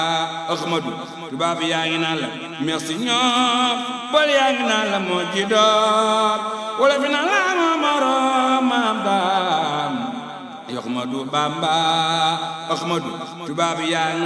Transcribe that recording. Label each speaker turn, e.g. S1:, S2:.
S1: Ahmadu tubaab yaa ngi naan la merci ñoom bol yaa ngi naan la moo ci door wala fi naan la ma moroomam daam Ahmadu Bamba Ahmadu tubaab yaa